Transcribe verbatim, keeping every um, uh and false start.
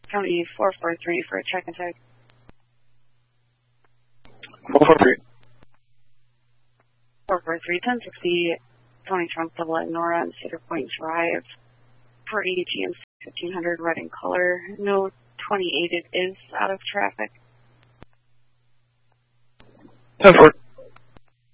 County four four three for a check and tag. four four three. four four three, ten sixty, Tony Trump, double at Nora on Cedar Point Drive. For A G M fifteen hundred, red in color. No twenty-eight, it is out of traffic. ten four.